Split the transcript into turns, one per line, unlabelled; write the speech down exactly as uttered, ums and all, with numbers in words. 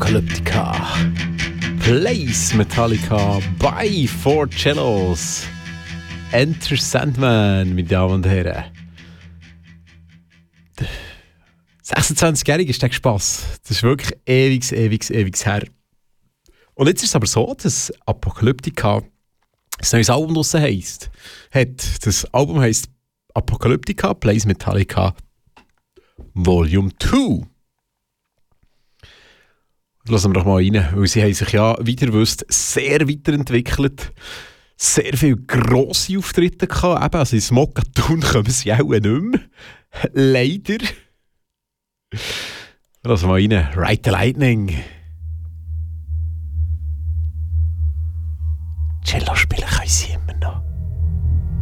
Apocalyptica. Plays Metallica by Four Cellos. Enter Sandman, meine Damen und Herren. sechsundzwanzigjährig ist der Spass. Das ist wirklich ewig, ewig, ewig her. Und jetzt ist es aber so, dass Apocalyptica ein neues Album draussen heisst. Hat. Das Album heisst Apocalyptica Plays Metallica Volume zwei. Lassen wir doch mal rein, weil sie haben sich ja, wie ihr wisst, sehr weiterentwickelt. Sehr viele grosse Auftritte gehabt. Eben, also ins Mokatun kommen sie auch nicht mehr. Leider. Lassen wir mal rein. Ride the Lightning. Cello spielen.